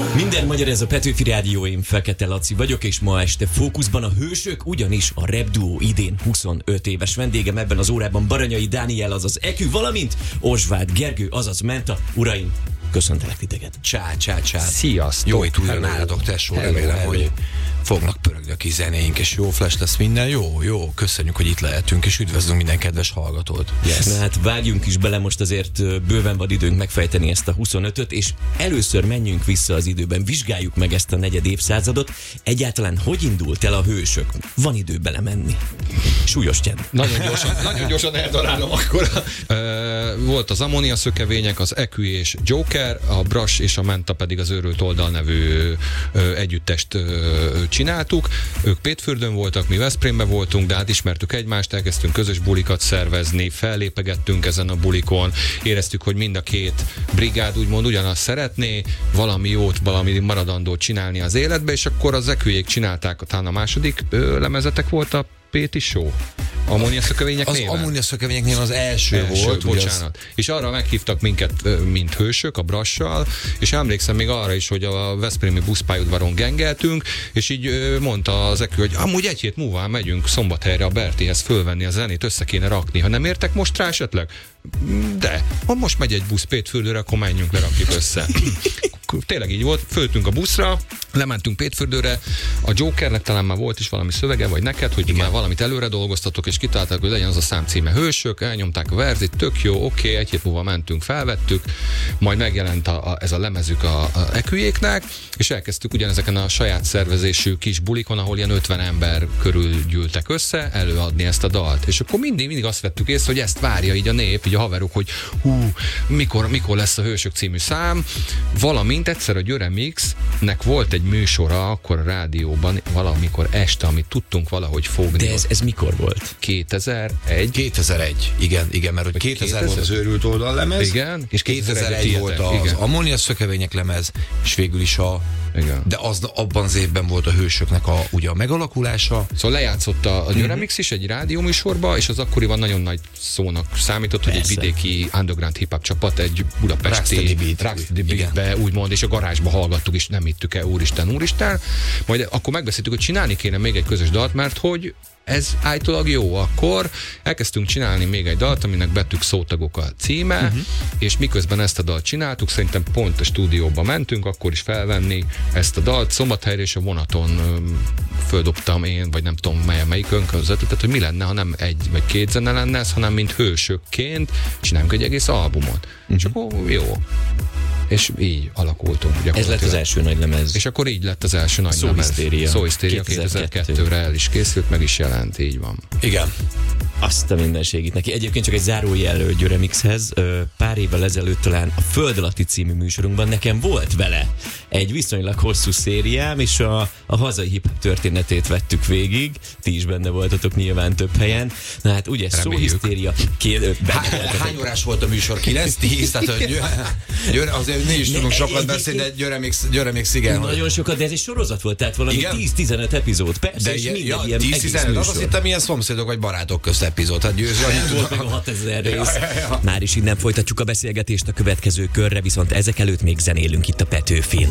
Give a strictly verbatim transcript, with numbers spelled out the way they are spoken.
Minden magyar, ez a Petőfi Rádió, én Fekete Laci vagyok, és ma este fókuszban a hősök, ugyanis a rap duó idén huszonöt éves vendégem ebben az órában Baranyai Dániel, azaz Ekü, valamint Osváth Gergő, azaz Menta. Uraim, köszöntelek titeket. Csá, csá, csá. Sziasztok. Jó itt újra nálatok, tesó. Remélem, hogy fognak pörögni a kis zenéink, és jó flash lesz minden. Jó, jó, köszönjük, hogy itt lehetünk, és üdvözlünk minden kedves hallgatót. Yes. Na hát vágjunk is bele, most azért bőven van időnk megfejteni ezt a huszonötöt, és először menjünk vissza az időben, vizsgáljuk meg ezt a negyed évszázadot. Egyáltalán hogy indult el a hősök? Van idő belemenni. Súlyos csend. Nagyon gyorsan, nagyon gyorsan eldarálom akkor. Uh, volt az Ammónia Szökevények, az Ekü és Joker, a Brass és a Menta pedig az Őrült Oldal nevű uh, együttest uh, csináltuk. Ők Pétfürdőn voltak, mi Veszprémben voltunk, de hát ismertük egymást, elkezdtünk közös bulikat szervezni, fellépegettünk ezen a bulikon, éreztük, hogy mind a két brigád úgymond ugyanazt szeretné, valami jót, valami maradandót csinálni az életbe, és akkor az Eküjék csinálták, talán a második ö, lemezetek volt a Péti Show. Ammónia Szökevények az néven? Az Ammónia Szökevények néven az első, első volt. Bocsánat. Az... És arra meghívtak minket, mint hősök, a Brassal, és emlékszem még arra is, hogy a veszprémi buszpályaudvaron gengeltünk, és így mondta az Ekü, hogy amúgy egy hét múlva megyünk Szombathelyre a Bertihez fölvenni a zenét, össze kéne rakni. Ha nem értek most rá esetleg? De, ha most megy egy busz Pétfürdőre, akkor menjünk, lerakjuk össze. Tényleg így volt, föltünk a buszra, lementünk Pétfürdőre, a Jokernek talán már volt is valami szövege, vagy neked, hogy igen, már valamit előre dolgoztatok, és kitalálták, hogy legyen az a szám címe Hősök, elnyomták a verzit, tök jó, oké, egy hét múlva mentünk, felvettük, majd megjelent a, a, ez a lemezük a, a Eküjéknek, és elkezdtük ugyanezeken a saját szervezésű kis bulikon, ahol ilyen ötven ember körül gyűltek össze, előadni ezt a dalt. És akkor mindig, mindig azt vettük észre, hogy ezt várja így a nép, így a haverok, hogy hú, mikor, mikor lesz a Hősök című szám, valamint egyszer a Győre Mixnek volt egy műsora akkor a rádióban, valamikor este, amit tudtunk valahogy fogni. De ez, ez mikor volt? kétezer-egy kétezer-egy, igen, igen, mert hogy kétezer volt az Őrült Oldal lemez, igen, és kétezer-egy volt az igen. Ammónia Szökevények lemez, és végül is a igen. De az, abban az évben volt a Hősöknek a, ugye a megalakulása. Szóval lejátszott a, a Győre Mix is egy rádióműsorba, és az akkoriban nagyon nagy szónak számított, persze, hogy egy vidéki underground hip-hop csapat egy budapesti Rocksteady Beat-be úgymond, és a garázsba hallgattuk, és nem hittük el, úristen, úristen. Majd akkor megbeszéltük, hogy csinálni kéne még egy közös dalt, mert hogy ez állítólag jó, akkor elkezdtünk csinálni még egy dalt, aminek betűk szótagok a címe, uh-huh. és miközben ezt a dalt csináltuk, szerintem pont a stúdióba mentünk, akkor is felvenni ezt a dalt, Szombathelyre és a vonaton öm, földobtam én, vagy nem tudom mely, melyikön között, tehát hogy mi lenne, ha nem egy vagy két zene lenne ez, hanem mint hősökként csinálunk egy egész albumot. Uh-huh. És akkor jó. És így alakultunk. Ez lett az első nagy lemez. És akkor így lett az első nagy lemez. Szóhisztéria. Szóhisztéria kétezer-kettőre el is készült, meg is jelent, így van. Igen. Azt a mindenségét neki. Egyébként csak egy zárójel Győre Mixhez. Pár évvel ezelőtt talán a Föld alatti című műsorunkban nekem volt vele egy viszonylag hosszú szériám, és a, a hazai hip-hop történetét vettük végig. Ti is benne voltatok nyilván több helyen. Na hát ugye szóhisztéria. Hány órás volt a műsor? kilenc tíz? Tehát hogy Győre, azért mi is tudunk sokat beszélni, de Győre Mix, Győre Mix igen. Nagyon sokat, de ez egy sorozat volt, tehát valami tíz-tizenöt epizód. Persze, de és minden ja, ilyen tíz-tizenöt, az azt hittem ilyen szomszédok vagy barátok közt epizód. Hát Győző, volt meg a hatezer rész. Ja, ja, ja. Már is innen folytatjuk a beszélgetést a következő körre, viszont ezek előtt még zenélünk itt a Petőfin.